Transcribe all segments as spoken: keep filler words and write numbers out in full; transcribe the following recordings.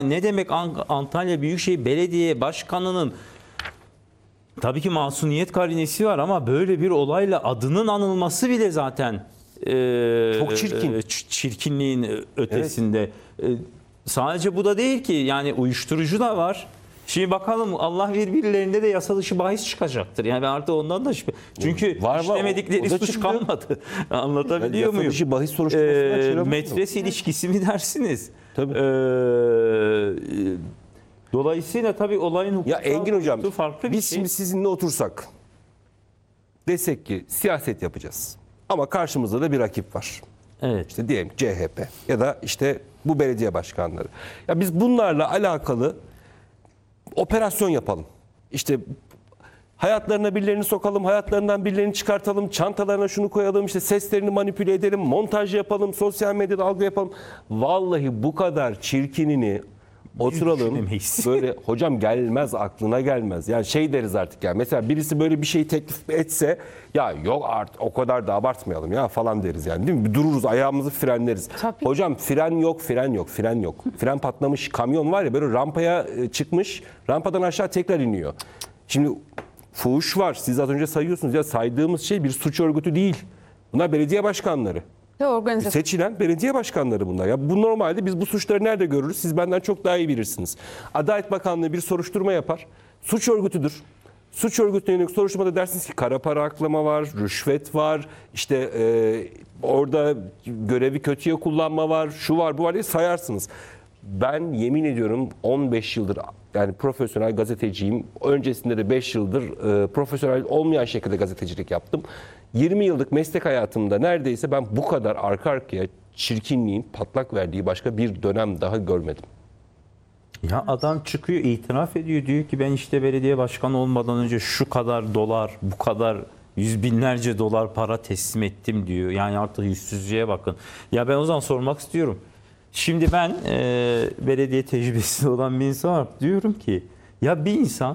Ne demek Antalya Büyükşehir Belediye Başkanı'nın tabii ki masumiyet karinesi var ama böyle bir olayla adının anılması bile zaten e, çok çirkin. E, çirkinliğin ötesinde. Evet. E, sadece bu da değil ki, yani uyuşturucu da var. Şimdi bakalım, Allah birbirlerinde de yasa dışı bahis çıkacaktır. Yani ben artık ondan da şüphe. Çünkü var, işlemedikleri var, suç kalmadı. Anlatabiliyor yani muyum? Yasa dışı bahis soruşturmasına ee, metres ilişkisi mi dersiniz? Tabii. Ee, dolayısıyla tabii olayın hukuksal ya Engin Hocam, farklı bir biz şey. şimdi sizinle otursak desek ki siyaset yapacağız ama karşımızda da bir rakip var. Evet. İşte diyelim C H P ya da işte bu belediye başkanları. Ya biz bunlarla alakalı operasyon yapalım. İşte hayatlarına birilerini sokalım, hayatlarından birilerini çıkartalım, çantalarına şunu koyalım, işte seslerini manipüle edelim, montaj yapalım, sosyal medyada algı yapalım. Vallahi bu kadar çirkinini oturalım böyle, hocam gelmez, aklına gelmez. Yani şey deriz artık ya, mesela birisi böyle bir şeyi teklif etse ya yok artık o kadar da abartmayalım ya falan deriz yani, değil mi? Dururuz, ayağımızı frenleriz. Tabii. Hocam fren yok, fren yok, fren yok. Fren patlamış, kamyon var ya böyle rampaya çıkmış, rampadan aşağı tekrar iniyor. Şimdi fuhuş var, siz az önce sayıyorsunuz ya, saydığımız şey bir suç örgütü değil. Bunlar belediye başkanları. Seçilen belediye başkanları bunlar. Ya bu normalde biz bu suçları nerede görürüz? Siz benden çok daha iyi bilirsiniz. Adalet Bakanlığı bir soruşturma yapar. Suç örgütüdür. Suç örgütüne yönelik soruşturmada dersiniz ki kara para aklama var, rüşvet var, işte e, orada görevi kötüye kullanma var, şu var, bu var diye sayarsınız. Ben yemin ediyorum on beş yıldır yani profesyonel gazeteciyim. Öncesinde de beş yıldır e, profesyonel olmayan şekilde gazetecilik yaptım. yirmi yıllık meslek hayatımda neredeyse ben bu kadar arka arkaya çirkinliğin patlak verdiği başka bir dönem daha görmedim. Ya adam çıkıyor, itiraf ediyor, diyor ki ben işte belediye başkanı olmadan önce şu kadar dolar, bu kadar yüz binlerce dolar para teslim ettim diyor. Yani artık yüzsüzlüğe bakın. Ya ben o zaman sormak istiyorum. Şimdi ben e, belediye tecrübesi olan bir insan olarak diyorum ki ya bir insan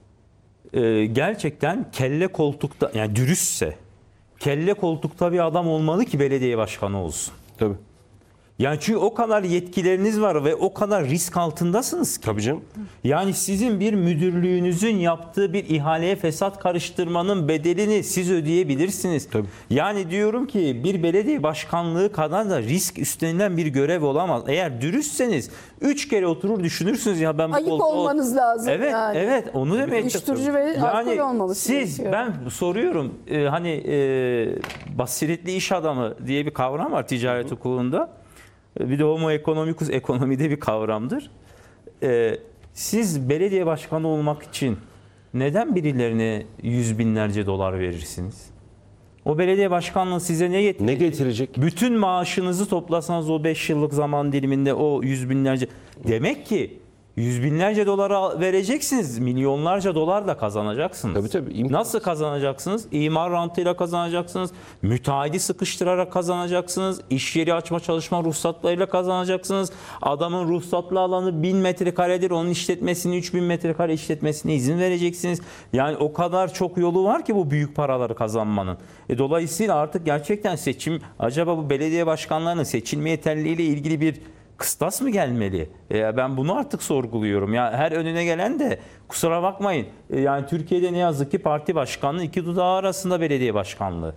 e, gerçekten kelle koltukta, yani dürüstse kelle koltukta bir adam olmalı ki belediye başkanı olsun. Tabii. Yani çünkü o kadar yetkileriniz var ve o kadar risk altındasınız ki. Tabii canım. Yani sizin bir müdürlüğünüzün yaptığı bir ihaleye fesat karıştırmanın bedelini siz ödeyebilirsiniz. Tabii. Yani diyorum ki bir belediye başkanlığı kadar da risk üstlenilen bir görev olamaz. Eğer dürüstseniz üç kere oturur düşünürsünüz ya ben bu ayık koltuğa... olmanız lazım. Evet, yani. Evet, onu demeye Uyuşturucu ve yani alkol olmaması siz gerekiyor. Ben soruyorum e, hani e, basiretli iş adamı diye bir kavram var ticaret hukukunda. Bir de homo economicus ekonomide bir kavramdır. Ee, siz belediye başkanı olmak için neden birilerine yüz binlerce dolar verirsiniz? O belediye başkanlığı size ne getirecek? Ne getirecek? Bütün maaşınızı toplasanız o beş yıllık zaman diliminde o yüz binlerce... Demek ki yüz binlerce dolara vereceksiniz. Milyonlarca dolar da kazanacaksınız. Tabii tabii. İmkansız. Nasıl kazanacaksınız? İmar rantıyla kazanacaksınız. Müteahhidi sıkıştırarak kazanacaksınız. İş yeri açma çalışma ruhsatlarıyla kazanacaksınız. Adamın ruhsatlı alanı bin metrekaredir. Onun işletmesini, üç bin metrekare işletmesine izin vereceksiniz. Yani o kadar çok yolu var ki bu büyük paraları kazanmanın. E dolayısıyla artık gerçekten seçim, acaba bu belediye başkanlarının seçilme yeterliliğiyle ilgili bir kıstas mı gelmeli? E, ben bunu artık sorguluyorum. Ya her önüne gelen de kusura bakmayın. E, yani Türkiye'de ne yazık ki parti başkanlığı iki dudağı arasında belediye başkanlığı.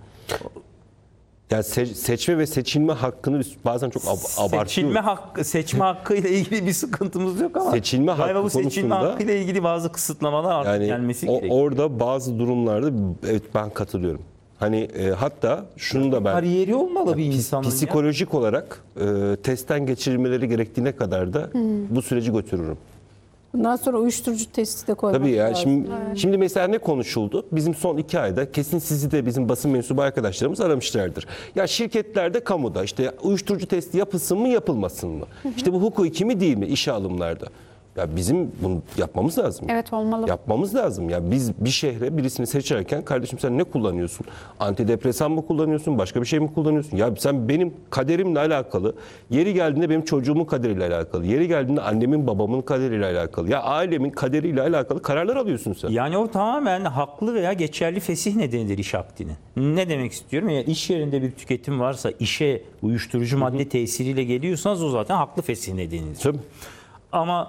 Yani se- seçme ve seçilme hakkını biz bazen çok ab- abartıyoruz. Seçilme hakkı, seçme hakkı ile ilgili bir sıkıntımız yok ama seçilme hakkı bu seçilme konusunda hakkı ile ilgili bazı kısıtlamalar artık yani gelmesi o, gerekiyor. orada bazı durumlarda evet ben katılıyorum. Hani e, hatta şunu da ben kariyeri olmalı bir pis- insanın. psikolojik ya. olarak e, testten geçirilmeleri gerektiğine kadar da hmm. bu süreci götürürüm. Bundan sonra uyuşturucu testi de koymak Tabii ya. lazım. Şimdi, evet. şimdi mesela ne konuşuldu? Bizim son iki ayda kesin sizi de bizim basın mensubu arkadaşlarımız aramışlardır. Ya şirketlerde, kamuda işte uyuşturucu testi yapılsın mı yapılmasın mı? Hı hı. İşte bu hukuki mi değil mi işe alımlarda? Ya bizim bunu yapmamız lazım. Evet olmalı. Yapmamız lazım. Ya biz bir şehre birisini seçerken kardeşim sen ne kullanıyorsun? Antidepresan mı kullanıyorsun? Başka bir şey mi kullanıyorsun? Ya sen benim kaderimle alakalı, yeri geldiğinde benim çocuğumun kaderiyle alakalı, yeri geldiğinde annemin babamın kaderiyle alakalı, ya ailemin kaderiyle alakalı kararlar alıyorsun sen. Yani o tamamen haklı veya geçerli fesih nedenidir iş akdinin. Ne demek istiyorum? Yani iş yerinde bir tüketim varsa, işe uyuşturucu madde tesiriyle geliyorsanız o zaten haklı fesih nedenidir. Tabii. Ama